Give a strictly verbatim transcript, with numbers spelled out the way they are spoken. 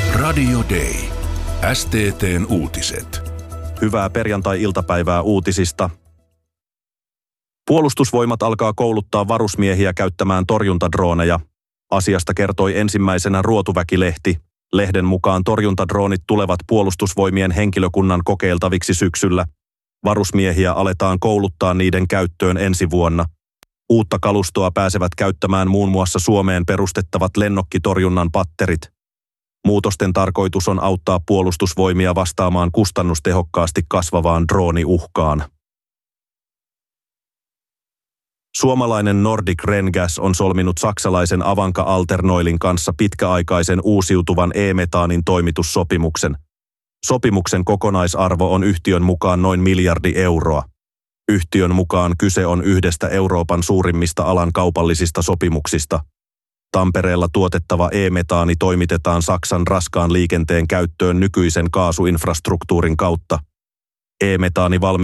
Radio Day. S T T:n uutiset. Hyvää perjantai-iltapäivää uutisista. Puolustusvoimat alkaa kouluttaa varusmiehiä käyttämään torjuntadrooneja. Asiasta kertoi ensimmäisenä Ruotuväki-lehti. Lehden mukaan torjuntadroonit tulevat puolustusvoimien henkilökunnan kokeiltaviksi syksyllä. Varusmiehiä aletaan kouluttaa niiden käyttöön ensi vuonna. Uutta kalustoa pääsevät käyttämään muun muassa Suomeen perustettavat lennokkitorjunnan patterit. Muutosten tarkoitus on auttaa puolustusvoimia vastaamaan kustannustehokkaasti kasvavaan drooniuhkaan. Suomalainen Nordic Rengas on solminut saksalaisen Avanca Alternoilin kanssa pitkäaikaisen uusiutuvan e-metaanin toimitussopimuksen. Sopimuksen kokonaisarvo on yhtiön mukaan noin miljardi euroa. Yhtiön mukaan kyse on yhdestä Euroopan suurimmista alan kaupallisista sopimuksista. Tampereella tuotettava e-metaani toimitetaan Saksan raskaan liikenteen käyttöön nykyisen kaasuinfrastruktuurin kautta. E-metaani valmistetaan